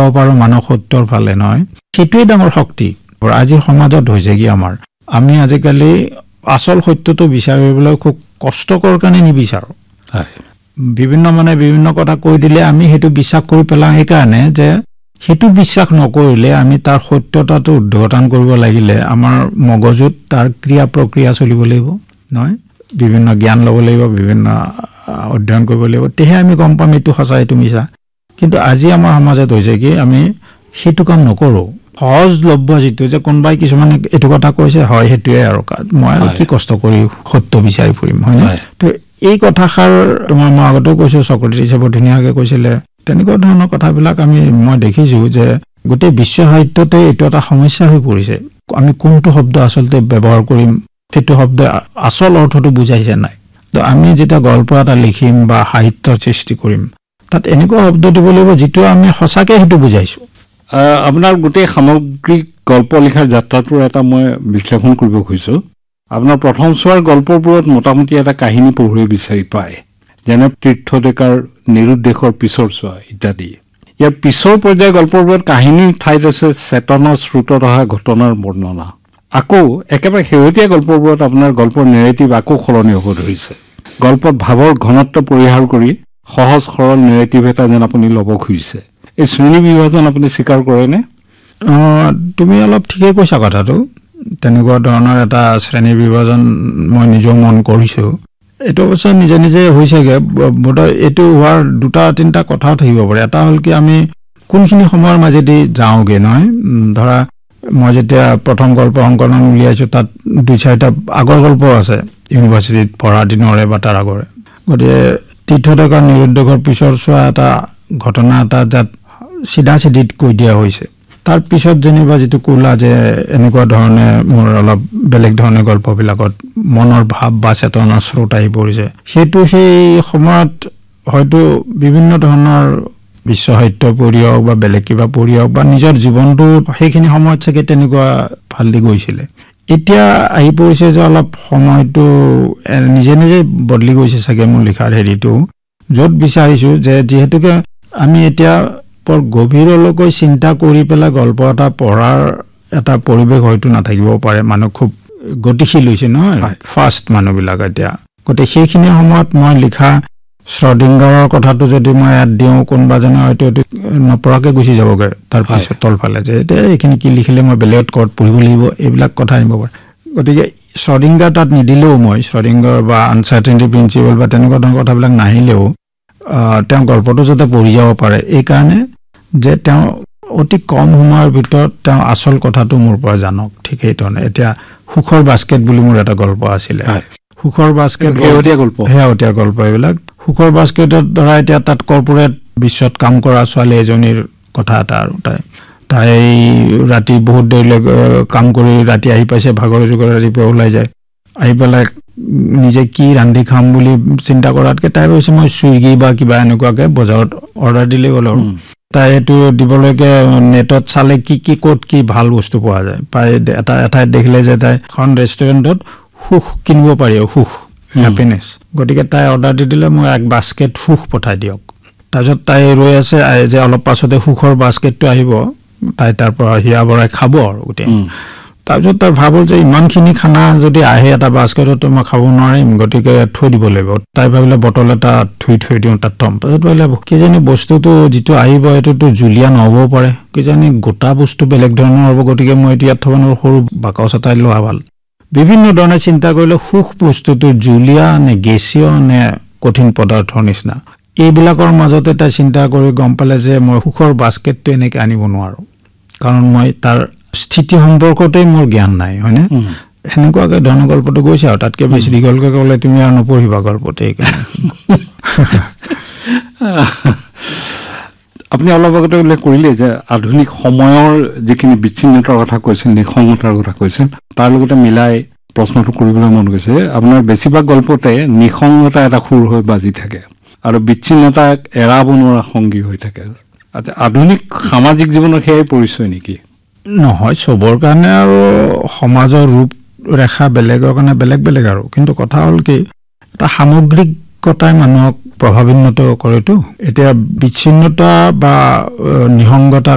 পাৰোঁ মানুহ সত্যৰ ফালে নহয়, সেইটোৱে ডাঙৰ শক্তি। আজিৰ সমাজত হৈছে কি আমাৰ, আমি আজিকালি আচল সত্যটো বিচাৰিবলৈ খুব কষ্টকৰ কাৰণে নিবিচাৰোঁ। বিভিন্ন কথা কৈ দিলে আমি সেইটো বিশ্বাস কৰি পেলাওঁ, সেইকাৰণে যে সেইটো বিশ্বাস নকৰিলে আমি তাৰ সত্যতাটো উদ্ঘাটন কৰিব লাগিলে আমাৰ মগজুত তাৰ ক্ৰিয়া প্ৰক্ৰিয়া চলিব লাগিব নহয়, বিভিন্ন জ্ঞান ল'ব লাগিব, বিভিন্ন অধ্যয়ন কৰিব লাগিব, তেহে আমি গম পাম এইটো সঁচা এইটো মিছা। কিন্তু আজি আমাৰ সমাজত হৈছে কি আমি সেইটো কাম নকৰোঁ। সহজলভ্য যিটো যে কোনোবাই কিছুমানে এইটো কথা কৈছে হয় সেইটোৱে আৰু মই আৰু কি কষ্ট কৰি সত্য বিচাৰি ফুৰিম হয়নে। তো এই কথাষাৰ তোমাৰ মই আগতেও কৈছোঁ, চক্ৰেটিছে বৰ ধুনীয়াকৈ কৈছিলে। তেনেকুৱা ধৰণৰ কথাবিলাক মই দেখিছোঁ যে গোটেই বিশ্ব সাহিত্যতে এইটো এটা সমস্যা হৈ পৰিছে। আমি কোনটো শব্দ আচলতে ব্যৱহাৰ কৰিম, এইটো শব্দ আচল অৰ্থটো বুজাইছে নাই। তো আমি যেতিয়া গল্প এটা লিখিম বা সাহিত্য সৃষ্টি কৰিম তাত এনেকুৱা শব্দ দিব লাগিব যিটো আমি সঁচাকৈ সেইটো বুজাইছোঁ। আপোনাৰ গোটেই সামগ্ৰিক গল্প লিখাৰ যাত্ৰাটোৰ এটা মই বিশ্লেষণ কৰিব খুজিছোঁ। আপোনাৰ প্ৰথম চোৱাৰ গল্পবোৰত মোটামুটি এটা কাহিনী পঢ়ুৱৈ বিচাৰি পায়, যেনে তীৰ্থ ডেকাৰ নিৰুদ্দেশৰ পিছৰ চোৱা ইত্যাদি। ইয়াৰ পিছৰ পৰ্যায়ৰ গল্পবোৰত কাহিনীৰ ঠাইত আছে চেতনাৰ স্ৰোতত অহা ঘটনাৰ বৰ্ণনা। আকৌ একেবাৰে শেহতীয়া গল্পবোৰত আপোনাৰ গল্পৰ নেৰেটিভ আকৌ সলনি হ'ব ধৰিছে। গল্পত ভাৱৰ ঘনত্ব পৰিহাৰ কৰি সহজ সৰল নেৰেটিভ এটা যেন আপুনি ল'ব খুজিছে। এই শ্ৰেণী বিভাজন আপুনি স্বীকাৰ কৰেনে? তুমি অলপ ঠিকেই কৈছা কথাটো। তেনেকুৱা ধৰণৰ এটা শ্ৰেণী বিভাজন মই নিজেও মন কৰিছোঁ। এইটো অৱশ্যে নিজে নিজে হৈছেগৈ। এইটো হোৱাৰ দুটা তিনিটা কথাও থাকিব পাৰে। এটা হ'ল কি আমি কোনখিনি সময়ৰ মাজেদি যাওঁগৈ নহয়। ধৰা মই যেতিয়া প্ৰথম গল্প সংকলন উলিয়াইছোঁ তাত 2-4টা আগৰ গল্প আছে ইউনিভাৰ্চিটিত পঢ়া দিনৰে বা তাৰ আগৰে। গতিকে তীৰ্থ ডেকাৰ নিৰুদ্দেশৰ পিছৰ চোৱা এটা ঘটনা এটা যাত চিধা চিধিত কৈ দিয়া হৈছে। তাৰ পিছত যেনিবা যিটো ক'লা যে এনেকুৱা ধৰণে মোৰ অলপ বেলেগ ধৰণে গল্পবিলাকত মনৰ ভাৱ বা চেতনাৰ স্ৰোত আহি পৰিছে, সেইটো সেই সময়ত হয়তো বিভিন্ন ধৰণৰ বিশ্ব সাহিত্য পঢ়ি হওক বা বেলেগ কিবা পঢ়ি হওক বা নিজৰ জীৱনটো সেইখিনি সময়ত চাগে তেনেকুৱা ভাল দি গৈছিলে। এতিয়া আহি পৰিছে যে অলপ সময়টো নিজে নিজে বদলি গৈছে চাগে মোৰ লিখাৰ হেৰিটো, য'ত বিচাৰিছোঁ যে যিহেতুকে আমি এতিয়া বৰ গভীৰলৈকে চিন্তা কৰি পেলাই গল্প এটা পঢ়াৰ এটা পৰিৱেশ হয়তো নাথাকিব পাৰে। মানুহ খুব গতিশীল হৈছে নহয়, ফাষ্ট মানুহবিলাক এতিয়া। গতিকে সেইখিনি সময়ত মই লিখা শ্ৰডিংগাৰৰ কথাটো যদি মই ইয়াত দিওঁ, কোনোবাজনে হয়তো এইটো নপঢ়াকৈ গুচি যাবগৈ তাৰপিছত তলফালে যে এতিয়া এইখিনি কি লিখিলে মই বেলেগত ক'ত পঢ়িব লাগিব, এইবিলাক কথা আনিব পাৰে। গতিকে শ্ৰডিংগাৰ তাত নিদিলেও মই শ্ৰডিংগাৰ বা আনচাৰ্টেনিটি প্ৰিন্সিপল বা তেনেকুৱা ধৰণৰ কথাবিলাক নাহিলেও তেওঁ গল্পটো যাতে পঢ়ি যাব পাৰে, এইকাৰণে যে তেওঁ অতি কম সময়ৰ ভিতৰত তেওঁ আচল কথাটো মোৰ পৰা জানক। ঠিক সেইধৰণে এতিয়া সুখৰ বাস্কেট বুলি মোৰ এটা গল্প আছিলে। সুখৰ বাস্কেট শেহতীয়া গল্প এইবিলাক। সুখৰ বাস্কেটত ধৰা এতিয়া তাত কৰ্পোৰেট বিশ্বত কাম কৰা ছোৱালী এজনীৰ কথা এটা আৰু তাই ৰাতি বহুত দেৰিলৈকে কাম কৰি ৰাতি আহি পাইছে, ভাগৰ জোগৰ ৰাতিপুৱা ওলাই যায়, আহি পেলাই নিজে কি ৰান্ধি খাম বুলি চিন্তা কৰাতকৈ তাই ভাবিছে মই চুইগি বা কিবা এনেকুৱাকৈ বজাৰত অৰ্ডাৰ দিলেই হ'ল আৰু। তাই এইটো দিবলৈকে নেটত চালে কি ক'ত কি ভাল বস্তু পোৱা যায়, পাই এঠাইত দেখিলে যে তাই এখন ৰেষ্টুৰেণ্টত সুখ কিনিব পাৰি, সুখ হেপিনেছ। গতিকে তাই অৰ্ডাৰ দি দিলে মই এক বাস্কেট সুখ পঠাই দিয়ক। তাৰপিছত তাই ৰৈ আছে যে অলপ পাছতে সুখৰ বাস্কেটটো আহিব, তাই তাৰ পৰা হিয়া ভৰাই খাব আৰু গোটেই। তাৰপিছত তাই ভাবিল যে ইমানখিনি খানা যদি আহে এটা বাস্কেটত মই খাব নোৱাৰিম, গতিকে থৈ দিব লাগিব। তাই ভাবিলে বটল এটা থৈ দিওঁ তাত থ'ম। তাৰপিছত ভাবিলে কিজানি বস্তুটো যিটো আহিব এইটোতো জুলীয়া নহ'বও পাৰে, কিজানি গোটা বস্তু বেলেগ ধৰণৰ হ'ব, গতিকে মই এইটো ইয়াত থ'ব নোৱাৰোঁ, সৰু বাকচ এটাই লোৱা ভাল। বিভিন্ন ধৰণে চিন্তা কৰিলে সুখ বস্তুটো জুলীয়া নে গেছীয় নে কঠিন পদাৰ্থৰ নিচিনা, এইবিলাকৰ মাজতে তাই চিন্তা কৰি গম পালে যে মই সুখৰ বাস্কেটটো এনেকৈ আনিব নোৱাৰোঁ, কাৰণ মই তাৰ স্থিতি সম্পৰ্কতেই মোৰ জ্ঞান নাই, হয়নে? সেনেকুৱাকৈ ধৰণৰ গল্পটো গৈছে আৰু তাতকৈ বেছি দীঘলকৈ ক'লে তুমি আৰু নপঢ়িবা গল্পটো। এইকাৰণে আপুনি অলপ আগতে উল্লেখ কৰিলে যে আধুনিক সময়ৰ যিখিনি বিচ্ছিন্নতাৰ কথা কৈছিল, নিঃসংগতাৰ কথা কৈছিল, তাৰ লগতে মিলাই প্ৰশ্নটো কৰিবলৈ মন গৈছে। আপোনাৰ বেছিভাগ গল্পতে নিঃসংগতা এটা সুৰ হৈ বাজি থাকে আৰু বিচ্ছিন্নতাক এৰাব নোৱাৰা সংগী হৈ থাকে। আধুনিক সামাজিক জীৱনৰ সেয়াই পৰিচয় নেকি? নহয়, চবৰ কাৰণে আৰু সমাজৰ ৰূপ ৰেখা বেলেগৰ কাৰণে বেলেগ বেলেগ আৰু। কিন্তু কথা হ'ল কি এটা সামগ্ৰিকতাই মানুহক প্ৰভাৱান্বিত কৰেতো। এতিয়া বিচ্ছিন্নতা বা নিঃসংগতা